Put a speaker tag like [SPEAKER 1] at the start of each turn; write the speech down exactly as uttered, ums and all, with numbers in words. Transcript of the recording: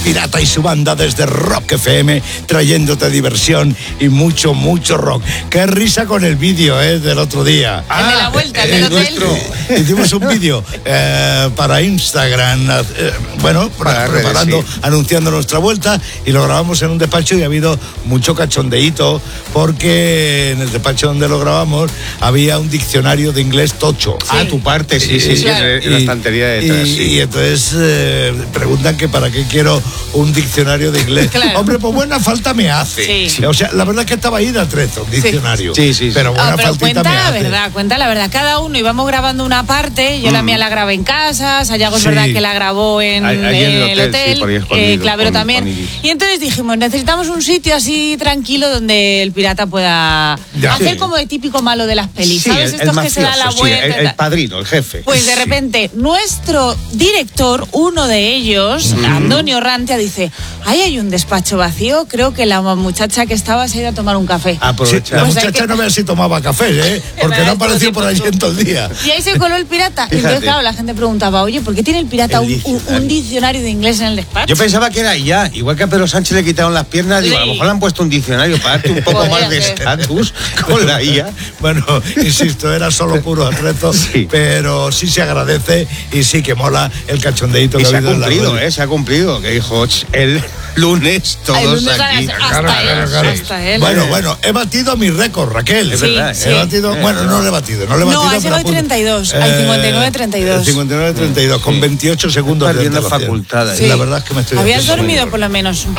[SPEAKER 1] Pirata y su banda desde Rock F M, trayéndote diversión y mucho, mucho rock. Qué risa con el vídeo eh, del otro día.
[SPEAKER 2] El de la vuelta, el del hotel.
[SPEAKER 1] Nuestro. Hicimos un vídeo eh, para Instagram, eh, bueno, para preparando, redes, sí. anunciando nuestra vuelta, y lo grabamos en un despacho y ha habido mucho cachondeíto porque en el despacho donde lo grabamos había un diccionario de inglés tocho.
[SPEAKER 3] Sí. Ah, tu parte, sí, sí, sí, claro. En la estantería de detrás,
[SPEAKER 1] y,
[SPEAKER 3] sí.
[SPEAKER 1] y entonces eh, preguntan que para qué quiero un diccionario de inglés. Claro. Hombre, pues buena falta me hace. Sí. O sea, la verdad es que estaba ahí de atrezo, un diccionario.
[SPEAKER 3] Sí, sí, sí.
[SPEAKER 1] Pero buena
[SPEAKER 2] ah, pero
[SPEAKER 1] faltita
[SPEAKER 2] cuenta
[SPEAKER 1] me
[SPEAKER 2] la
[SPEAKER 1] hace.
[SPEAKER 2] verdad, cuenta la verdad. Cada uno íbamos grabando una parte, yo mm. la mía la grabé en casa, Sayago es sí. verdad que la grabó en,
[SPEAKER 3] Ahí, ahí en el hotel,
[SPEAKER 2] hotel
[SPEAKER 3] sí, por ahí escondido,
[SPEAKER 2] eh, Clavero
[SPEAKER 3] con,
[SPEAKER 2] también. Con y entonces dijimos, necesitamos un sitio así tranquilo donde el pirata pueda ya, hacer sí. como de típico malo de las pelis,
[SPEAKER 3] sí,
[SPEAKER 2] ¿sabes?
[SPEAKER 3] El,
[SPEAKER 2] Estos
[SPEAKER 3] el
[SPEAKER 2] que se da la
[SPEAKER 3] sí,
[SPEAKER 2] vuelta.
[SPEAKER 3] El, el padrino, el jefe.
[SPEAKER 2] Pues de repente, sí. nuestro director, uno de ellos, mm. Antonio Rantia, dice, ahí hay un despacho vacío, creo que la muchacha que estaba se ha ido a tomar un café.
[SPEAKER 1] Aprovecha. Sí, la pues muchacha que... no ve si tomaba café, ¿eh? Porque no apareció por ahí en todo el día.
[SPEAKER 2] Y ahí se coló el pirata. Fíjate. Y entonces, claro, la gente preguntaba, oye, ¿por qué tiene el pirata el un, un, un diccionario de inglés en el despacho?
[SPEAKER 3] Yo pensaba que era ya, igual que a Pedro Sánchez le quitaron las piernas, digo, sí. a lo mejor le han puesto un diccionario para darte un poco más de estatus con la I A.
[SPEAKER 1] Bueno, insisto, era solo puro atrezo, sí. pero sí se agradece y sí que mola el cachondeíto
[SPEAKER 3] y
[SPEAKER 1] que
[SPEAKER 3] se
[SPEAKER 1] ha habido
[SPEAKER 3] ha cumplido, eh, se ha cumplido, que dijo el lunes todos el lunes aquí.
[SPEAKER 2] Hasta, claro, él, claro. hasta él.
[SPEAKER 1] Bueno, bueno, he batido mi récord, Raquel.
[SPEAKER 3] Es sí, verdad.
[SPEAKER 1] Sí. He batido, eh, bueno, no lo he batido, no lo he
[SPEAKER 2] no,
[SPEAKER 1] batido.
[SPEAKER 2] No, ha llegado treinta y dos, al cincuenta y nueve treinta y dos.
[SPEAKER 1] cincuenta y nueve treinta y dos, con veintiocho segundos
[SPEAKER 3] de
[SPEAKER 1] antelación.
[SPEAKER 3] facultades.
[SPEAKER 1] Sí. La verdad es que me estoy...
[SPEAKER 2] Habías dormido por lo menos un